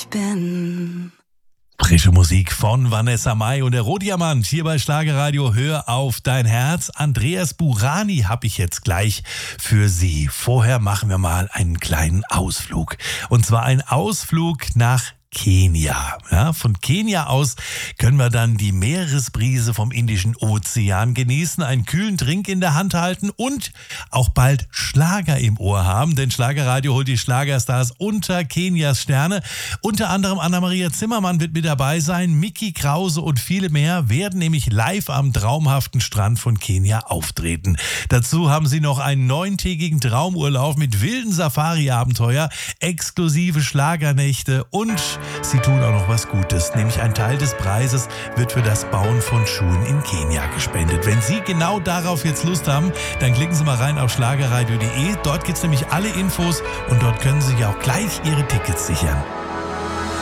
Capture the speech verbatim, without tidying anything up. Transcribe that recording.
ich bin. Frische Musik von Vanessa Mai und der Rohdiamant hier bei Schlagerradio. Hör auf dein Herz. Andreas Burani habe ich jetzt gleich für Sie. Vorher machen wir mal einen kleinen Ausflug. Und zwar einen Ausflug nach Kenia. Ja, von Kenia aus können wir dann die Meeresbrise vom Indischen Ozean genießen, einen kühlen Drink in der Hand halten und auch bald Schlager im Ohr haben, denn Schlagerradio holt die Schlagerstars unter Kenias Sterne. Unter anderem Anna-Maria Zimmermann wird mit dabei sein, Micky Krause und viele mehr werden nämlich live am traumhaften Strand von Kenia auftreten. Dazu haben sie noch einen neuntägigen Traumurlaub mit wilden Safari-Abenteuer, exklusive Schlagernächte und sie tun auch noch was Gutes, nämlich ein Teil des Preises wird für das Bauen von Schulen in Kenia gespendet. Wenn Sie genau darauf jetzt Lust haben, dann klicken Sie mal rein auf schlagerradio punkt de. Dort gibt es nämlich alle Infos und dort können Sie sich auch gleich Ihre Tickets sichern.